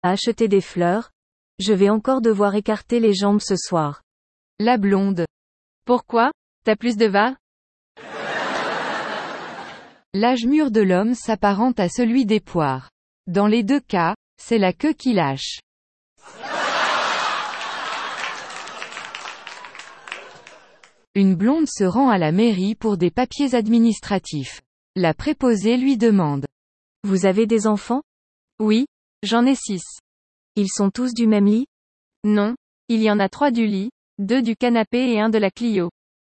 À acheter des fleurs. Je vais encore devoir écarter les jambes ce soir. La blonde. Pourquoi? T'as plus de va? L'âge mûr de l'homme s'apparente à celui des poires. Dans les deux cas, c'est la queue qui lâche. Une blonde se rend à la mairie pour des papiers administratifs. La préposée lui demande. Vous avez des enfants? Oui, j'en ai 6. Ils sont tous du même lit? Non, il y en a 3 du lit, 2 du canapé et 1 de la Clio.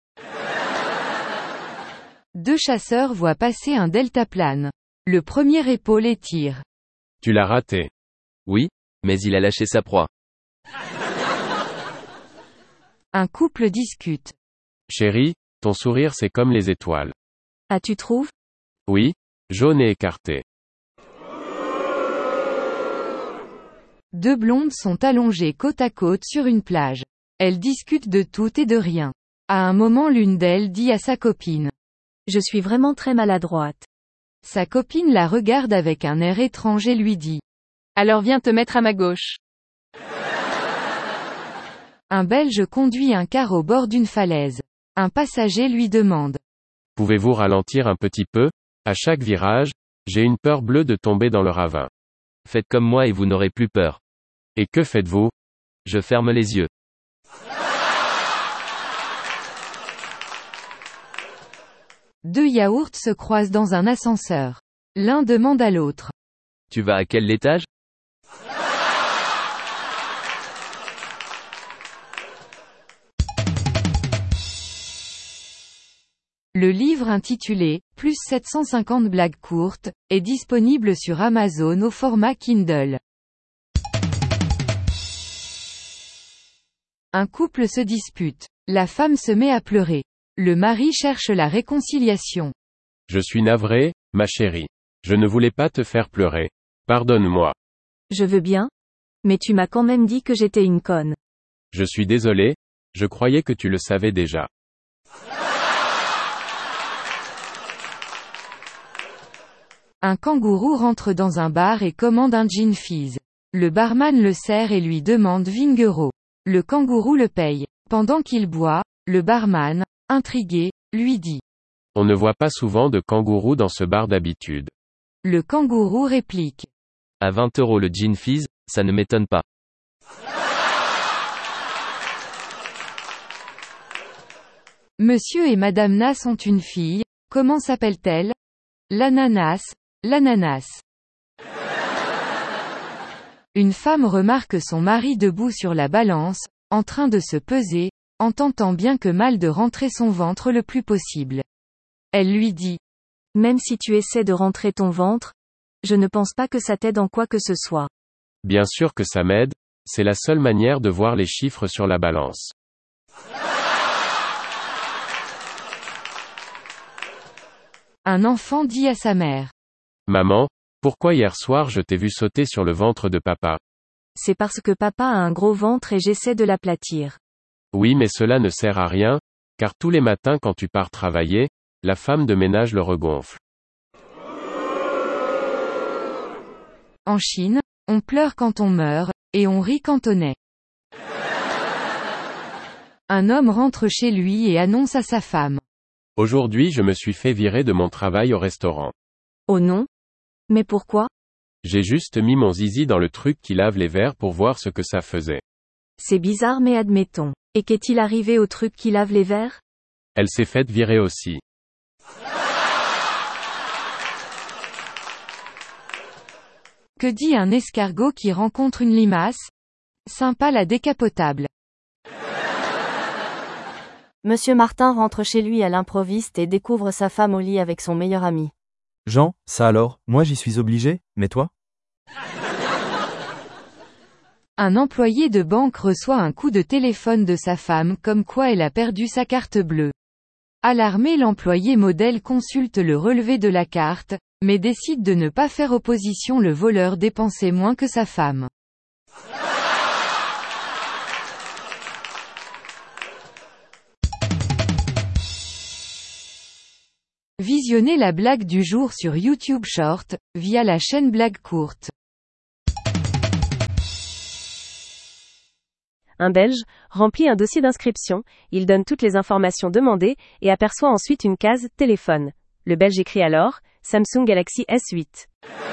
2 chasseurs voient passer un deltaplane. Le premier épaule et tire. Tu l'as raté. Oui, mais il a lâché sa proie. Un couple discute. Chérie, ton sourire c'est comme les étoiles. Ah, tu trouves? Oui, jaune et écarté. 2 blondes sont allongées côte à côte sur une plage. Elles discutent de tout et de rien. À un moment, l'une d'elles dit à sa copine. Je suis vraiment très maladroite. Sa copine la regarde avec un air étrange et lui dit. Alors viens te mettre à ma gauche. Un Belge conduit un car au bord d'une falaise. Un passager lui demande. Pouvez-vous ralentir un petit peu? À chaque virage, j'ai une peur bleue de tomber dans le ravin. Faites comme moi et vous n'aurez plus peur. Et que faites-vous? Je ferme les yeux. Deux yaourts se croisent dans un ascenseur. L'un demande à l'autre. Tu vas à quel étage? Le livre intitulé « Plus 750 blagues courtes » est disponible sur Amazon au format Kindle. Un couple se dispute. La femme se met à pleurer. Le mari cherche la réconciliation. Je suis navré, ma chérie. Je ne voulais pas te faire pleurer. Pardonne-moi. Je veux bien. Mais tu m'as quand même dit que j'étais une conne. Je suis désolé, je croyais que tu le savais déjà. Un kangourou rentre dans un bar et commande un gin fizz. Le barman le sert et lui demande 20 €. Le kangourou le paye. Pendant qu'il boit, le barman, intrigué, lui dit. On ne voit pas souvent de kangourous dans ce bar d'habitude. Le kangourou réplique. À 20 € le gin fizz, ça ne m'étonne pas. Monsieur et Madame Nas ont une fille, comment s'appelle-t-elle? L'ananas, l'ananas. Une femme remarque son mari debout sur la balance, en train de se peser, en tentant bien que mal de rentrer son ventre le plus possible. Elle lui dit. Même si tu essaies de rentrer ton ventre, je ne pense pas que ça t'aide en quoi que ce soit. Bien sûr que ça m'aide, c'est la seule manière de voir les chiffres sur la balance. Un enfant dit à sa mère. Maman, pourquoi hier soir je t'ai vu sauter sur le ventre de papa? C'est parce que papa a un gros ventre et j'essaie de l'aplatir. Oui, mais cela ne sert à rien, car tous les matins quand tu pars travailler, la femme de ménage le regonfle. En Chine, on pleure quand on meurt, et on rit quand on naît. Un homme rentre chez lui et annonce à sa femme. Aujourd'hui je me suis fait virer de mon travail au restaurant. Oh non? Mais pourquoi? J'ai juste mis mon zizi dans le truc qui lave les verres pour voir ce que ça faisait. C'est bizarre mais admettons. Et qu'est-il arrivé au truc qui lave les verres? Elle s'est faite virer aussi. Que dit un escargot qui rencontre une limace? Sympa la décapotable. Monsieur Martin rentre chez lui à l'improviste et découvre sa femme au lit avec son meilleur ami. Jean, ça alors, moi j'y suis obligé, mais toi? Un employé de banque reçoit un coup de téléphone de sa femme comme quoi elle a perdu sa carte bleue. Alarmé, l'employé modèle consulte le relevé de la carte, mais décide de ne pas faire opposition. Le voleur dépensait moins que sa femme. Visionnez la blague du jour sur YouTube Short, via la chaîne Blague Courte. un Belge, remplit un dossier d'inscription, il donne toutes les informations demandées, et aperçoit ensuite une case « Téléphone ». Le Belge écrit alors « Samsung Galaxy S8 ».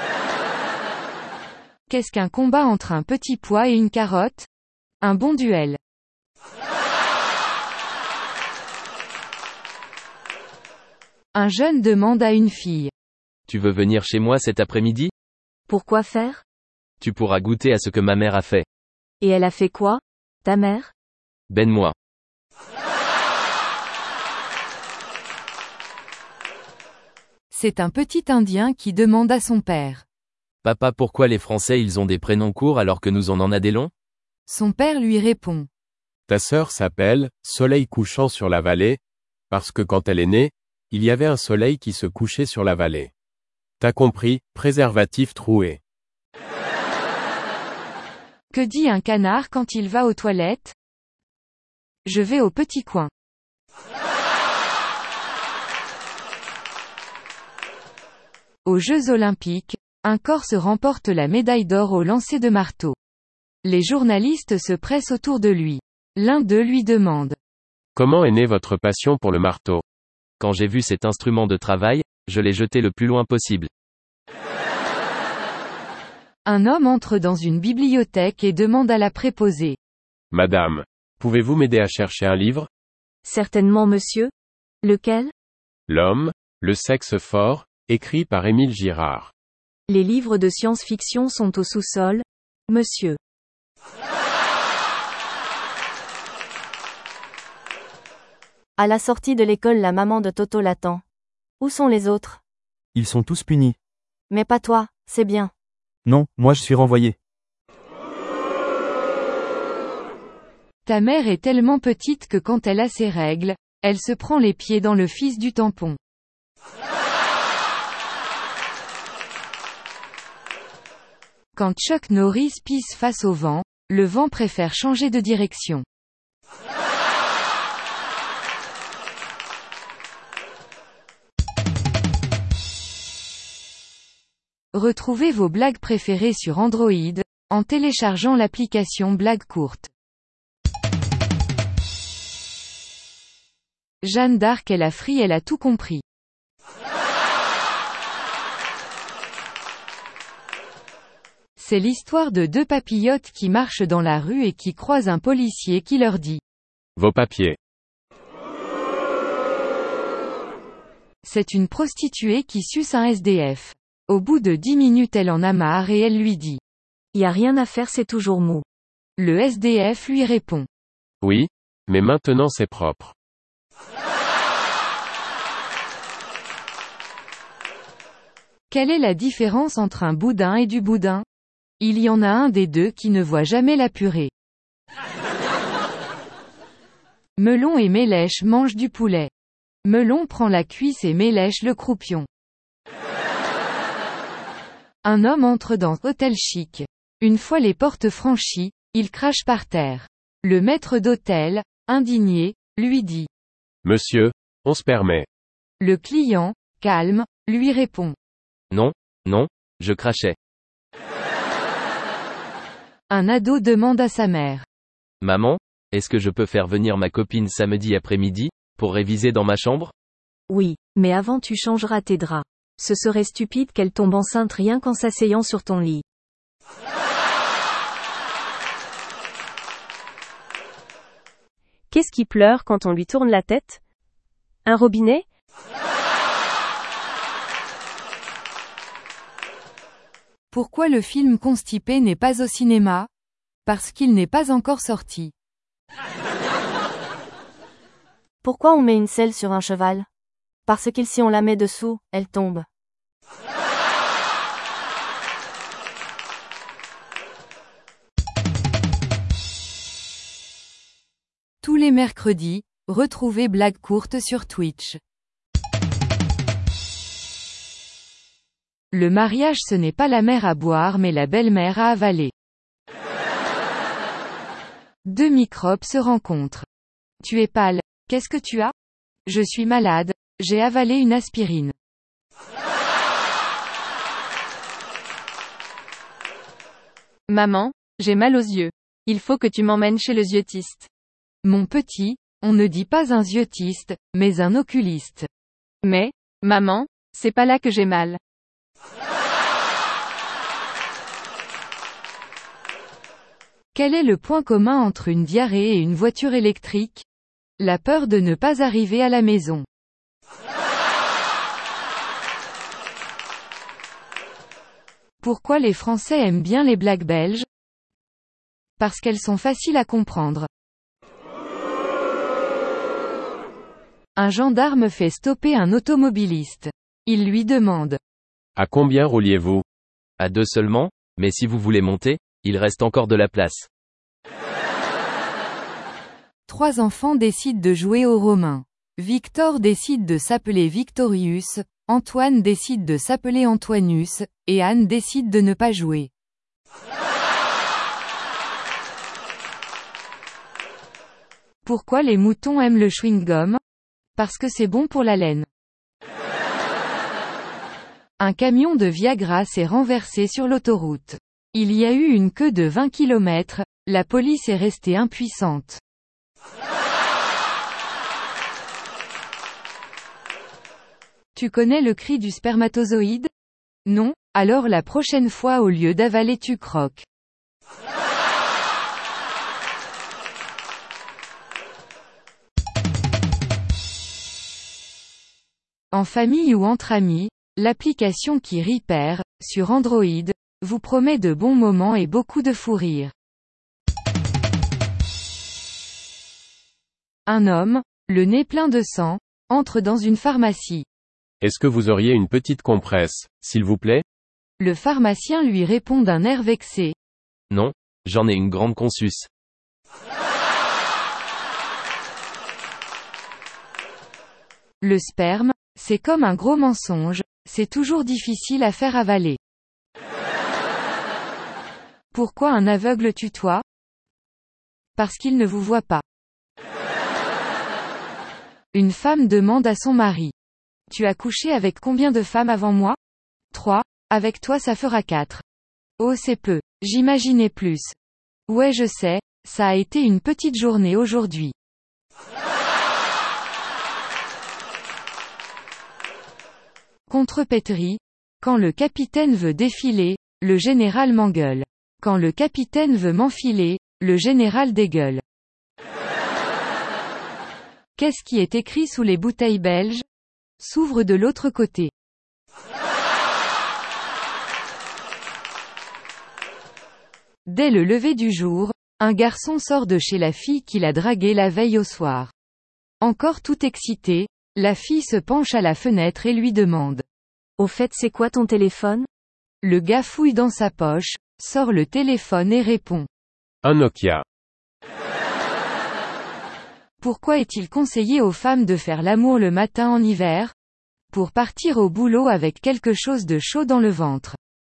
Qu'est-ce qu'un combat entre un petit pois et une carotte? Un bon duel. Un jeune demande à une fille. Tu veux venir chez moi cet après-midi? Pourquoi faire? Tu pourras goûter à ce que ma mère a fait. Et elle a fait quoi? Ta mère? Ben-moi. C'est un petit Indien qui demande à son père. Papa, pourquoi les Français ils ont des prénoms courts alors que nous on en a des longs? Son père lui répond. Ta sœur s'appelle Soleil couchant sur la vallée, parce que quand elle est née, il y avait un soleil qui se couchait sur la vallée. T'as compris, préservatif troué. Que dit un canard quand il va aux toilettes? Je vais au petit coin. Aux Jeux Olympiques, un Corse remporte la médaille d'or au lancer de marteau. Les journalistes se pressent autour de lui. L'un d'eux lui demande. Comment est née votre passion pour le marteau? Quand j'ai vu cet instrument de travail, je l'ai jeté le plus loin possible. Un homme entre dans une bibliothèque et demande à la préposée. Madame, pouvez-vous m'aider à chercher un livre? Certainement, monsieur. Lequel? L'homme, le sexe fort, écrit par Émile Girard. Les livres de science-fiction sont au sous-sol, monsieur. À la sortie de l'école, la maman de Toto l'attend. Où sont les autres? Ils sont tous punis. Mais pas toi, c'est bien. Non, moi je suis renvoyé. Ta mère est tellement petite que quand elle a ses règles, elle se prend les pieds dans le fils du tampon. Quand Chuck Norris pisse face au vent, le vent préfère changer de direction. Retrouvez vos blagues préférées sur Android, en téléchargeant l'application Blague Courte. Jeanne d'Arc est la frie, elle a tout compris. C'est l'histoire de deux papillotes qui marchent dans la rue et qui croisent un policier qui leur dit. Vos papiers. C'est une prostituée qui suce un SDF. Au bout de 10 minutes elle en a marre et elle lui dit. Y a rien à faire, c'est toujours mou. Le SDF lui répond. Oui, mais maintenant c'est propre. Quelle est la différence entre un boudin et du boudin? Il y en a un des deux qui ne voit jamais la purée. Melon et Mélèche mangent du poulet. Melon prend la cuisse et Mélèche le croupion. Un homme entre dans Hôtel Chic. Une fois les portes franchies, il crache par terre. Le maître d'hôtel, indigné, lui dit. Monsieur, on se permet. Le client, calme, lui répond. Non, non, je crachais. Un ado demande à sa mère. Maman, est-ce que je peux faire venir ma copine samedi après-midi, pour réviser dans ma chambre? Oui, mais avant tu changeras tes draps. Ce serait stupide qu'elle tombe enceinte rien qu'en s'asseyant sur ton lit. Qu'est-ce qui pleure quand on lui tourne la tête? Un robinet? Pourquoi le film Constipé n'est pas au cinéma? Parce qu'il n'est pas encore sorti. Pourquoi on met une selle sur un cheval? Parce que si on la met dessous, elle tombe. Tous les mercredis, retrouvez Blague Courte sur Twitch. Le mariage, ce n'est pas la mère à boire mais la belle-mère à avaler. Deux microbes se rencontrent. Tu es pâle. Qu'est-ce que tu as? Je suis malade. J'ai avalé une aspirine. Maman, j'ai mal aux yeux. Il faut que tu m'emmènes chez le yeux-tiste. Mon petit, on ne dit pas un yeux-tiste, mais un oculiste. Mais, maman, c'est pas là que j'ai mal. Quel est le point commun entre une diarrhée et une voiture électrique? La peur de ne pas arriver à la maison. Pourquoi les Français aiment bien les blagues belges? Parce qu'elles sont faciles à comprendre. Un gendarme fait stopper un automobiliste. Il lui demande. À combien rouliez-vous? À 2 seulement, mais si vous voulez monter, il reste encore de la place. 3 enfants décident de jouer aux Romains. Victor décide de s'appeler Victorius, Antoine décide de s'appeler Antoinus, et Anne décide de ne pas jouer. Pourquoi les moutons aiment le chewing-gum? Parce que c'est bon pour la laine. Un camion de Viagra s'est renversé sur l'autoroute. Il y a eu une queue de 20 km, la police est restée impuissante. Tu connais le cri du spermatozoïde? Non? Alors la prochaine fois au lieu d'avaler tu croques. En famille ou entre amis, l'application qui Repair, sur Android, vous promet de bons moments et beaucoup de fou rire. Un homme, le nez plein de sang, entre dans une pharmacie. Est-ce que vous auriez une petite compresse, s'il vous plaît? Le pharmacien lui répond d'un air vexé. Non, j'en ai une grande consus. Le sperme, c'est comme un gros mensonge, c'est toujours difficile à faire avaler. Pourquoi un aveugle tutoie? Parce qu'il ne vous voit pas. Une femme demande à son mari. Tu as couché avec combien de femmes avant moi? 3, avec toi ça fera 4. Oh c'est peu, j'imaginais plus. Ouais je sais, ça a été une petite journée aujourd'hui. Contrepétrie. Quand le capitaine veut défiler, le général m'engueule. Quand le capitaine veut m'enfiler, le général dégueule. Qu'est-ce qui est écrit sous les bouteilles belges? S'ouvre de l'autre côté. Dès le lever du jour, un garçon sort de chez la fille qu'il a draguée la veille au soir. Encore tout excité, la fille se penche à la fenêtre et lui demande. Au fait, c'est quoi ton téléphone? Le gars fouille dans sa poche, sort le téléphone et répond. Un Nokia. Pourquoi est-il conseillé aux femmes de faire l'amour le matin en hiver? Pour partir au boulot avec quelque chose de chaud dans le ventre.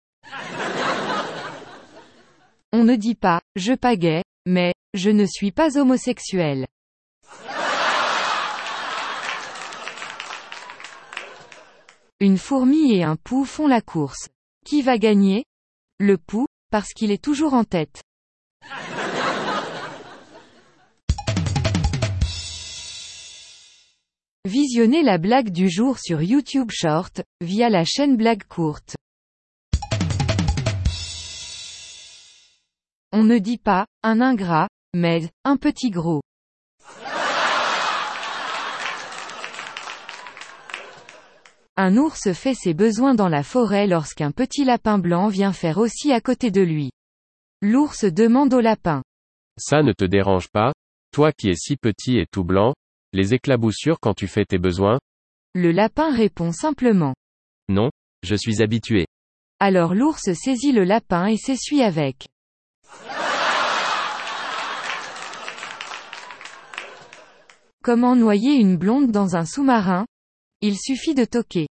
On ne dit pas, je pagaie, mais, je ne suis pas homosexuel. Une fourmi et un pou font la course. Qui va gagner? Le pou, parce qu'il est toujours en tête. Visionnez la blague du jour sur YouTube Short, via la chaîne Blague Courte. On ne dit pas, un ingrat, mais, un petit gros. Un ours fait ses besoins dans la forêt lorsqu'un petit lapin blanc vient faire aussi à côté de lui. L'ours demande au lapin. Ça ne te dérange pas, toi qui es si petit et tout blanc, les éclaboussures quand tu fais tes besoins? Le lapin répond simplement. Non, je suis habitué. Alors l'ours saisit le lapin et s'essuie avec. Comment noyer une blonde dans un sous-marin? Il suffit de toquer.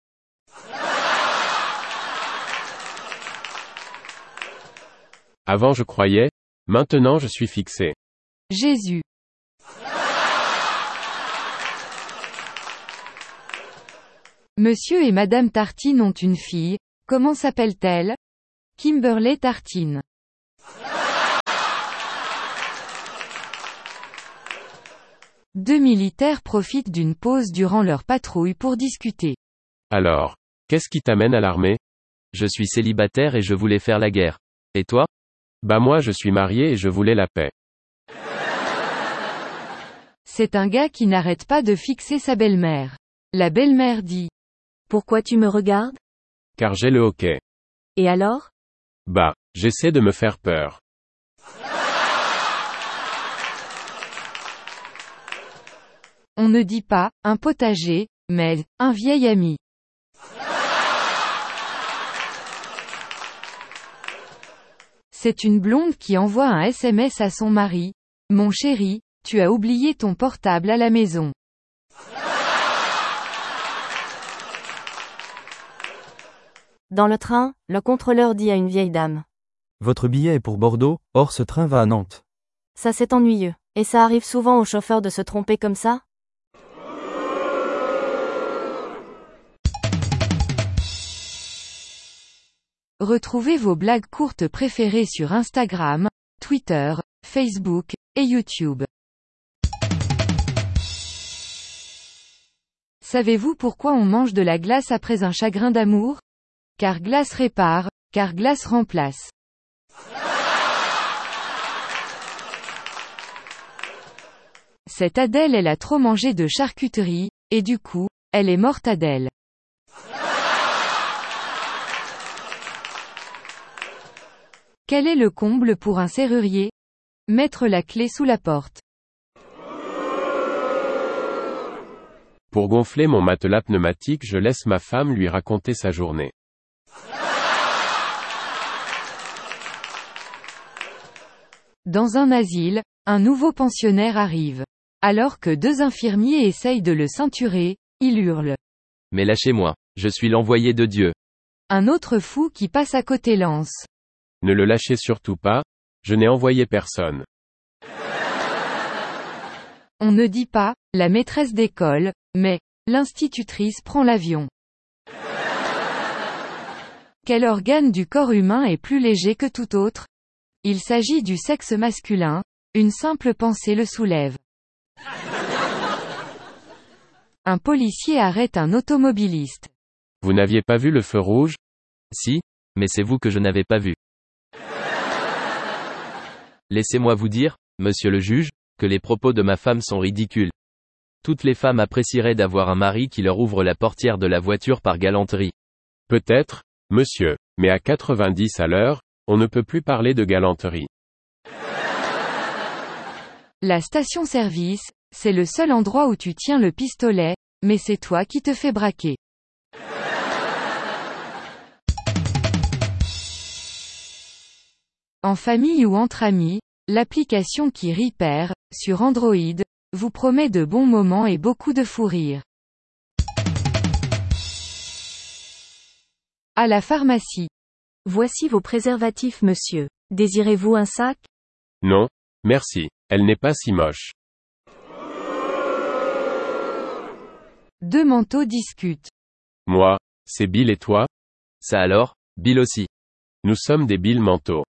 Avant je croyais, maintenant je suis fixé. Jésus. Monsieur et Madame Tartine ont une fille, comment s'appelle-t-elle? Kimberley Tartine. Deux militaires profitent d'une pause durant leur patrouille pour discuter. Alors, qu'est-ce qui t'amène à l'armée? Je suis célibataire et je voulais faire la guerre. Et toi? Bah moi je suis marié et je voulais la paix. C'est un gars qui n'arrête pas de fixer sa belle-mère. La belle-mère dit. Pourquoi tu me regardes? Car j'ai le hoquet. Et alors? Bah, j'essaie de me faire peur. On ne dit pas, un potager, mais, un vieil ami. C'est une blonde qui envoie un SMS à son mari. Mon chéri, tu as oublié ton portable à la maison. Dans le train, le contrôleur dit à une vieille dame. Votre billet est pour Bordeaux, or ce train va à Nantes. Ça c'est ennuyeux. Et ça arrive souvent aux chauffeurs de se tromper comme ça? Retrouvez vos blagues courtes préférées sur Instagram, Twitter, Facebook, et YouTube. Savez-vous pourquoi on mange de la glace après un chagrin d'amour? Car glace répare, car glace remplace. Cette Adèle elle a trop mangé de charcuterie, et du coup, elle est morte Adèle. Quel est le comble pour un serrurier? Mettre la clé sous la porte. Pour gonfler mon matelas pneumatique, je laisse ma femme lui raconter sa journée. Dans un asile, un nouveau pensionnaire arrive. Alors que deux infirmiers essayent de le ceinturer, il hurle. Mais lâchez-moi, je suis l'envoyé de Dieu. Un autre fou qui passe à côté lance. Ne le lâchez surtout pas, je n'ai envoyé personne. On ne dit pas, la maîtresse d'école, mais, l'institutrice prend l'avion. Quel organe du corps humain est plus léger que tout autre? Il s'agit du sexe masculin, une simple pensée le soulève. Un policier arrête un automobiliste. Vous n'aviez pas vu le feu rouge? Si, mais c'est vous que je n'avais pas vu. Laissez-moi vous dire, monsieur le juge, que les propos de ma femme sont ridicules. Toutes les femmes apprécieraient d'avoir un mari qui leur ouvre la portière de la voiture par galanterie. Peut-être, monsieur, mais à 90 à l'heure, on ne peut plus parler de galanterie. La station-service, c'est le seul endroit où tu tiens le pistolet, mais c'est toi qui te fais braquer. En famille ou entre amis, l'application qui rit perd, sur Android, vous promet de bons moments et beaucoup de fou rire. À la pharmacie. Voici vos préservatifs monsieur. Désirez-vous un sac? Non, merci, elle n'est pas si moche. Deux manteaux discutent. Moi, c'est Bill et toi? Ça alors, Bill aussi. Nous sommes des Bill manteaux.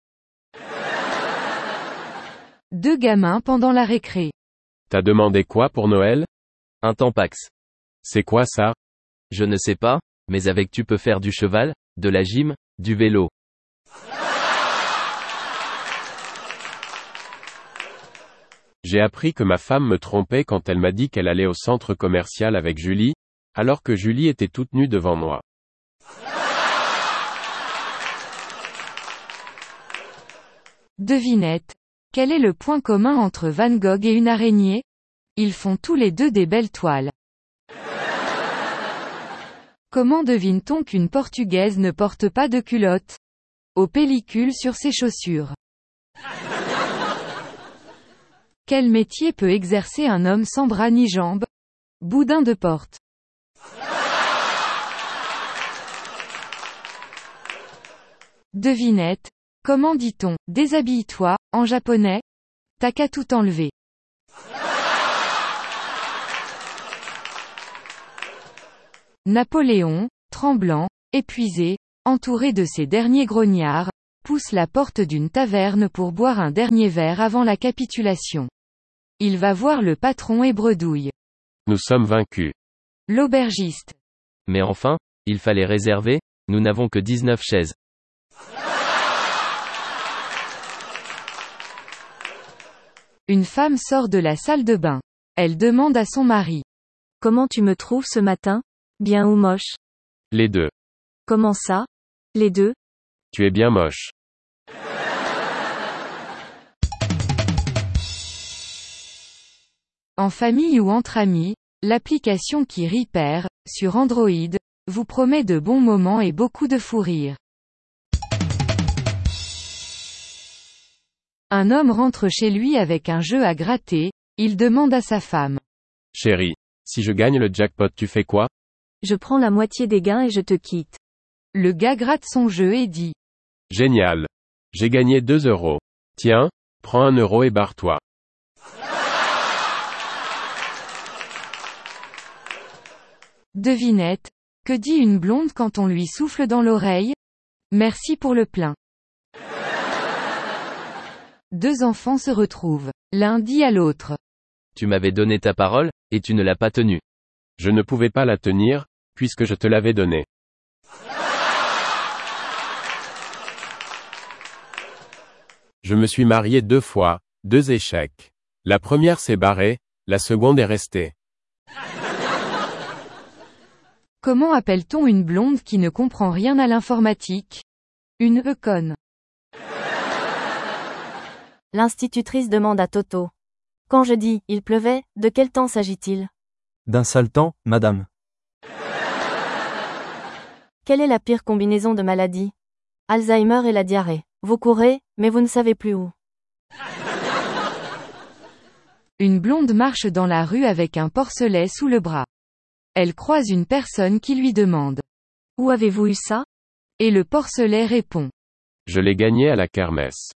Deux gamins pendant la récré. T'as demandé quoi pour Noël? Un Tampax. C'est quoi ça? Je ne sais pas, mais avec tu peux faire du cheval, de la gym, du vélo. J'ai appris que ma femme me trompait quand elle m'a dit qu'elle allait au centre commercial avec Julie, alors que Julie était toute nue devant moi. Devinette. Quel est le point commun entre Van Gogh et une araignée? Ils font tous les deux des belles toiles. Comment devine-t-on qu'une Portugaise ne porte pas de culotte? Aux pellicules sur ses chaussures. Quel métier peut exercer un homme sans bras ni jambes? Boudin de porte. Devinette. Comment dit-on « déshabille-toi » en japonais? T'as qu'à tout enlever. Napoléon, tremblant, épuisé, entouré de ses derniers grognards, pousse la porte d'une taverne pour boire un dernier verre avant la capitulation. Il va voir le patron et bredouille. Nous sommes vaincus. L'aubergiste. Mais enfin, il fallait réserver, nous n'avons que 19 chaises. Une femme sort de la salle de bain. Elle demande à son mari. Comment tu me trouves ce matin? Bien ou moche? Les deux. Comment ça? Les deux? Tu es bien moche. En famille ou entre amis, l'application qui rit perd, sur Android, vous promet de bons moments et beaucoup de fou rire. Un homme rentre chez lui avec un jeu à gratter, il demande à sa femme. Chérie, si je gagne le jackpot, tu fais quoi? Je prends la moitié des gains et je te quitte. Le gars gratte son jeu et dit. Génial. J'ai gagné 2 euros. Tiens, prends 1 euro et barre-toi. Devinette, que dit une blonde quand on lui souffle dans l'oreille? Merci pour le plein. Deux enfants se retrouvent. L'un dit à l'autre. Tu m'avais donné ta parole, et tu ne l'as pas tenue. Je ne pouvais pas la tenir, puisque je te l'avais donnée. Je me suis marié 2 fois, 2 échecs. La première s'est barrée, la seconde est restée. Comment appelle-t-on une blonde qui ne comprend rien à l'informatique? Une conne. L'institutrice demande à Toto. Quand je dis « il pleuvait », de quel temps s'agit-il? D'un sale temps, madame. Quelle est la pire combinaison de maladies? Alzheimer et la diarrhée. Vous courez, mais vous ne savez plus où. Une blonde marche dans la rue avec un porcelet sous le bras. Elle croise une personne qui lui demande. Où avez-vous eu ça? Et le porcelet répond. Je l'ai gagné à la kermesse.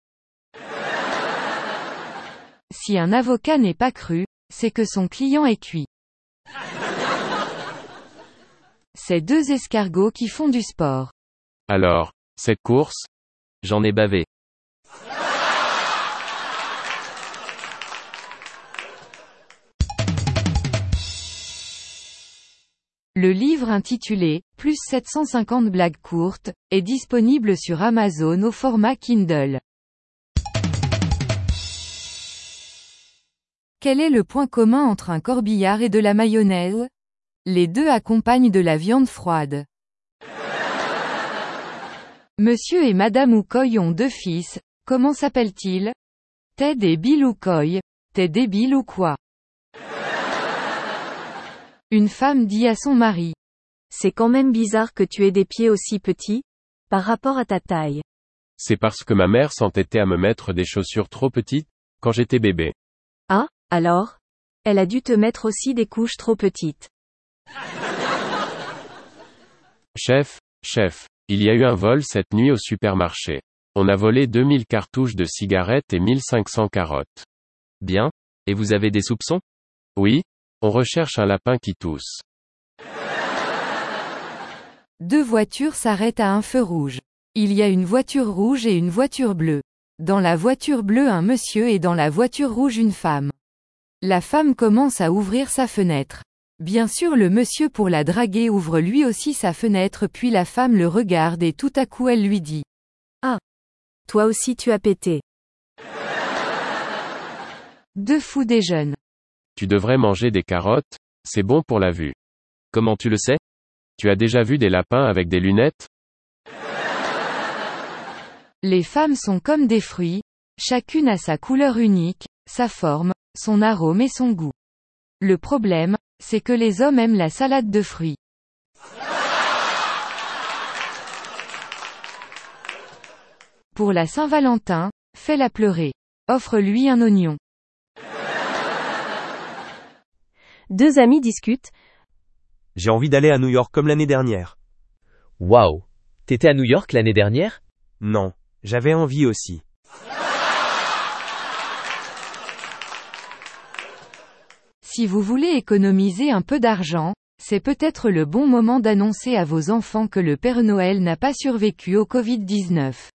Si un avocat n'est pas cru, c'est que son client est cuit. C'est 2 escargots qui font du sport. Alors, cette course? J'en ai bavé. Le livre intitulé « Plus 750 blagues courtes » est disponible sur Amazon au format Kindle. Quel est le point commun entre un corbillard et de la mayonnaise? Les deux accompagnent de la viande froide. Monsieur et Madame Oukoy ont 2 fils, comment s'appellent-ils? Ted et Bill Oukoy. T'es débile ou quoi? Une femme dit à son mari. C'est quand même bizarre que tu aies des pieds aussi petits, par rapport à ta taille. C'est parce que ma mère s'entêtait à me mettre des chaussures trop petites, quand j'étais bébé. Ah, alors? Elle a dû te mettre aussi des couches trop petites. Chef, il y a eu un vol cette nuit au supermarché. On a volé 2000 cartouches de cigarettes et 1500 carottes. Bien. Et vous avez des soupçons? Oui, on recherche un lapin qui tousse. 2 voitures s'arrêtent à un feu rouge. Il y a une voiture rouge et une voiture bleue. Dans la voiture bleue un monsieur et dans la voiture rouge une femme. La femme commence à ouvrir sa fenêtre. Bien sûr le monsieur pour la draguer ouvre lui aussi sa fenêtre puis la femme le regarde et tout à coup elle lui dit. Ah! Toi aussi tu as pété. 2 fous déjeunent. Tu devrais manger des carottes, c'est bon pour la vue. Comment tu le sais? Tu as déjà vu des lapins avec des lunettes? Les femmes sont comme des fruits, chacune a sa couleur unique, sa forme, son arôme et son goût. Le problème, c'est que les hommes aiment la salade de fruits. Pour la Saint-Valentin, fais-la pleurer. Offre-lui un oignon. 2 amis discutent. J'ai envie d'aller à New York comme l'année dernière. Waouh! T'étais à New York l'année dernière? Non, j'avais envie aussi. Si vous voulez économiser un peu d'argent, c'est peut-être le bon moment d'annoncer à vos enfants que le Père Noël n'a pas survécu au Covid-19.